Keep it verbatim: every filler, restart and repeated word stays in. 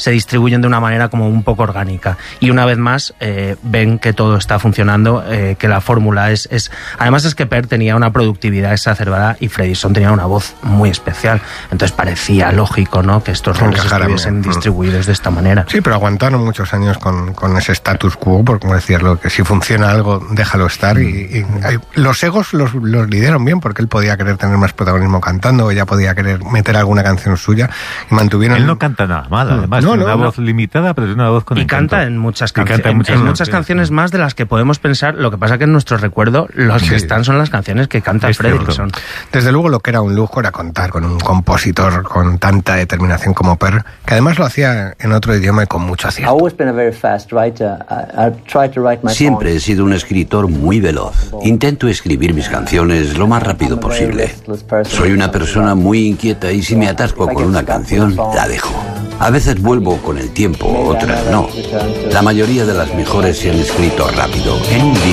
se distribuyen de una manera como un poco orgánica. Y una vez más eh, ven que todo está funcionando, eh, que la fórmula es, es... Además es que Per tenía una productividad exacerbada y Fredriksson tenía una voz muy especial. Entonces parecía lógico, ¿no?, que estos roles estuviesen bien distribuidos de esta manera. Sí, pero aguantaron muchos años con, con ese status quo, porque como decías, lo que si funciona algo, déjalo estar. Y, y hay, los egos los, los lidiaron bien, porque él podía querer tener más protagonismo cantando, ella podía querer meter alguna canción suya, y mantuvieron... Él no canta nada mal, además, no, tiene no, una no. voz limitada, pero tiene una voz con Y encanto. canta en muchas Y canciones, canta en muchas, en muchas canciones más de las que podemos pensar. Lo que pasa que en nuestro recuerdo los Sí. que están son las canciones que canta Es cierto. Fredriksson. Desde luego lo que era un lujo era contar con un compositor con tanta determinación como Per, que además lo hacía en otro idioma y con mucho acierto. Siempre he sido un escritor muy veloz. Intento escribir mis canciones lo más rápido posible. Soy una persona muy inquieta y si me atasco con una canción, la dejo. A veces vuelvo con el tiempo, otras no. La mayoría de las mejores se han escrito rápido, en un día.